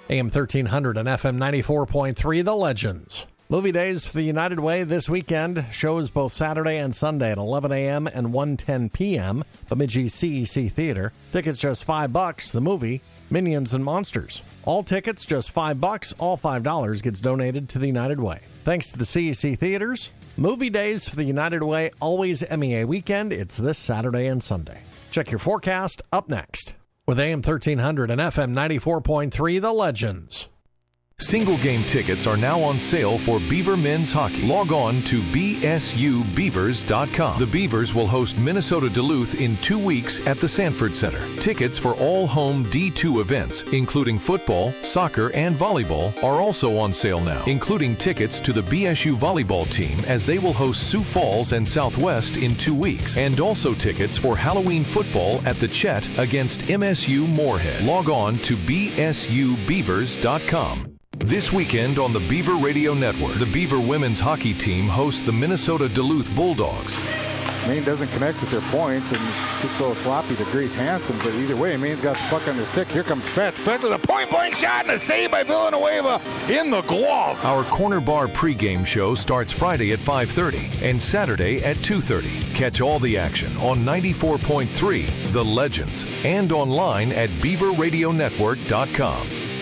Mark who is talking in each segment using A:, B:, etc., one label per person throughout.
A: AM 1300 and FM 94.3, The Legends. Movie days for the United Way this weekend. Shows both Saturday and Sunday at 11 a.m. and 1:10 p.m. Bemidji CEC Theater. Tickets just $5. The movie, Minions and Monsters. All tickets just $5. All $5 gets donated to the United Way. Thanks to the CEC Theaters. Movie days for the United Way, always MEA weekend. It's this Saturday and Sunday. Check your forecast up next. With AM 1300 and FM 94.3, The Legends.
B: Single game tickets are now on sale for Beaver Men's Hockey. Log on to bsubeavers.com. The Beavers will host Minnesota Duluth in 2 weeks at the Sanford Center. Tickets for all home D2 events, including football, soccer, and volleyball, are also on sale now, including tickets to the BSU volleyball team as they will host Sioux Falls and Southwest in 2 weeks, and also tickets for Halloween football at the Chet against MSU Moorhead. Log on to bsubeavers.com. This weekend on the Beaver Radio Network, the Beaver women's hockey team hosts the Minnesota Duluth Bulldogs.
C: Maine doesn't connect with their points and gets a little sloppy to Grace Hansen, but either way, Maine's got the puck on their stick. Here comes Fetch. Fetch with a point-blank shot and a save by Villanueva in the glove.
B: Our Corner Bar pregame show starts Friday at 5:30 and Saturday at 2:30. Catch all the action on 94.3, The Legends, and online at beaverradionetwork.com.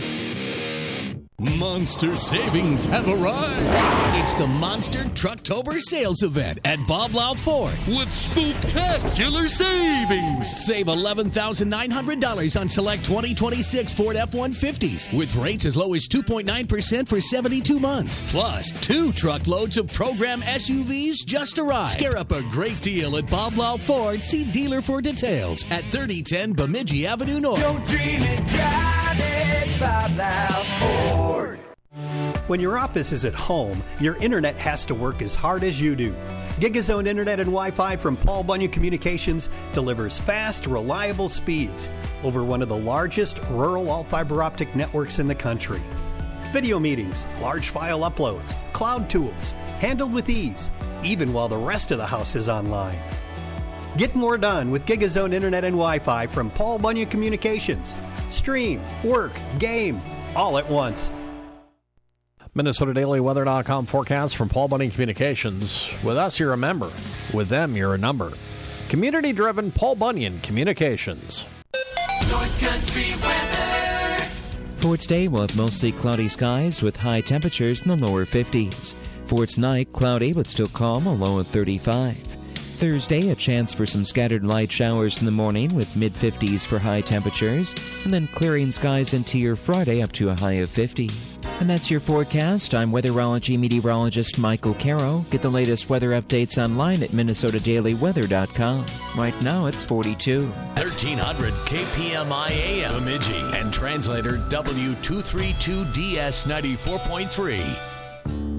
D: Monster savings have arrived. It's the Monster Trucktober sales event at Bob Louth Ford with spectacular savings. Save $11,900 on select 2026 Ford F-150s with rates as low as 2.9% for 72 months. Plus, 2 truckloads of program SUVs just arrived. Scare up a great deal at Bob Louth Ford. See dealer for details at 3010 Bemidji Avenue North.
E: Don't dream it, drive it, Bob Louth Ford.
F: When your office is at home, your internet has to work as hard as you do. GigaZone Internet and Wi-Fi from Paul Bunyan Communications delivers fast, reliable speeds over one of the largest rural all-fiber optic networks in the country. Video meetings, large file uploads, cloud tools, handled with ease, even while the rest of the house is online. Get more done with GigaZone Internet and Wi-Fi from Paul Bunyan Communications. Stream, work, game, all at once.
A: MinnesotaDailyWeather.com forecast from Paul Bunyan Communications. With us, you're a member. With them, you're a number. Community-driven Paul Bunyan Communications.
E: North Country weather.
G: For today, we'll have mostly cloudy skies with high temperatures in the lower 50s. For tonight, cloudy but still calm, a low of 35. Thursday, a chance for some scattered light showers in the morning with mid-50s for high temperatures, and then clearing skies into your Friday up to a high of 50. And that's your forecast. I'm weatherology meteorologist Michael Caro. Get the latest weather updates online at MinnesotaDailyWeather.com. Right now, it's 42.
D: 1300 KPMI AM Bemidji and translator W232DS 94.3.